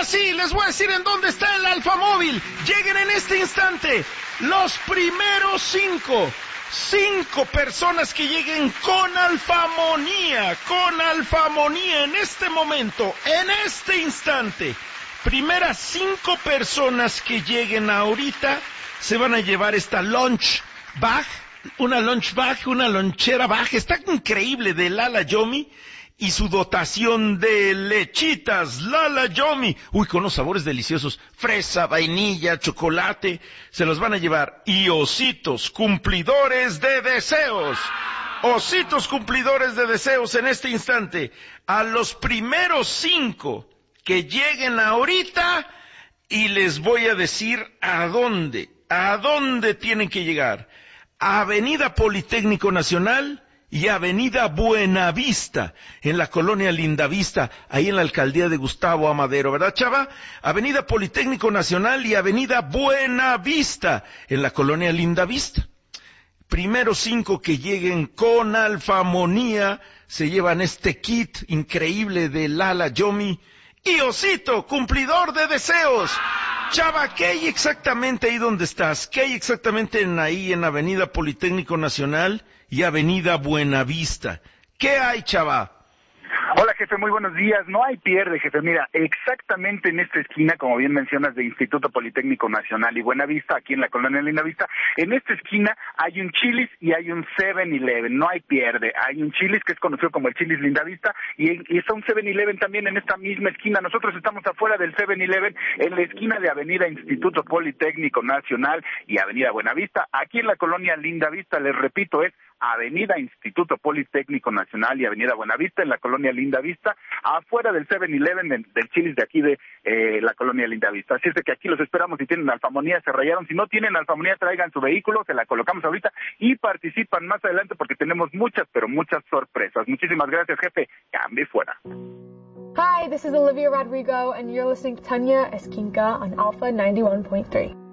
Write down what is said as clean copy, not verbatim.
sí, les voy a decir en dónde está el Alfamóvil. Lleguen en este instante los primeros 5 personas que lleguen con Alfamonía en este momento, en este instante. Primeras 5 personas que lleguen ahorita se van a llevar esta lunch bag, una lonchera bag, está increíble, de Lala Yomi, y su dotación de lechitas Lala Yomi. Uy, con unos sabores deliciosos, fresa, vainilla, chocolate, se los van a llevar. Y ositos cumplidores de deseos. Ositos cumplidores de deseos en este instante. A los primeros 5 que lleguen ahorita, y les voy a decir a dónde tienen que llegar. Avenida Politécnico Nacional y Avenida Buenavista, en la colonia Lindavista, ahí en la alcaldía de Gustavo Amadero, ¿verdad, Chava? Avenida Politécnico Nacional y Avenida Buenavista, en la colonia Lindavista. Primeros 5 que lleguen con Alfamonía se llevan este kit increíble de Lala Yomi y Osito, cumplidor de deseos. Chava, ¿qué hay exactamente ahí donde estás? ¿Qué hay exactamente ahí en Avenida Politécnico Nacional y Avenida Buenavista? ¿Qué hay, Chava? Hola, jefe, muy buenos días. No hay pierde, jefe. Mira, exactamente en esta esquina, como bien mencionas, de Instituto Politécnico Nacional y Buenavista, aquí en la colonia Lindavista, en esta esquina hay un Chili's y hay un 7-Eleven. No hay pierde. Hay un Chili's que es conocido como el Chili's Lindavista y está un 7-Eleven también en esta misma esquina. Nosotros estamos afuera del 7-Eleven, en la esquina de Avenida Instituto Politécnico Nacional y Avenida Buenavista. Aquí en la colonia Lindavista, les repito, es Avenida Instituto Politécnico Nacional y Avenida Buenavista, en la colonia Lindavista, afuera del 7-Eleven, del Chili's de aquí de la colonia Lindavista. Así es de que aquí los esperamos. Si tienen Alfamonía, se rayaron. Si no tienen Alfamonía, traigan su vehículo, se la colocamos ahorita y participan más adelante porque tenemos muchas, pero muchas sorpresas. Muchísimas gracias, jefe. Cambie fuera. Hi, this is Olivia Rodrigo, and you're listening to Tanya Esquinca on Alpha 91.3.